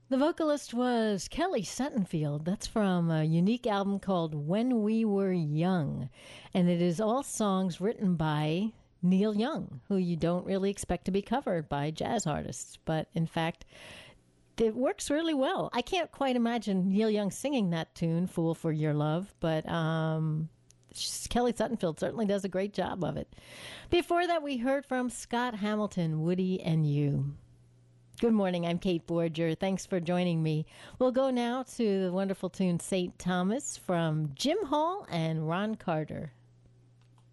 The vocalist was Kelly Suttonfield. That's from a unique album called When We Were Young. And it is all songs written by Neil Young, who you don't really expect to be covered by jazz artists. But in fact, it works really well. I can't quite imagine Neil Young singing that tune, Fool for Your Love, but Kelly Suttonfield certainly does a great job of it. Before that, we heard from Scott Hamilton, Woody and You. Good morning, I'm Kate Borger. Thanks for joining me. We'll go now to the wonderful tune St. Thomas from Jim Hall and Ron Carter.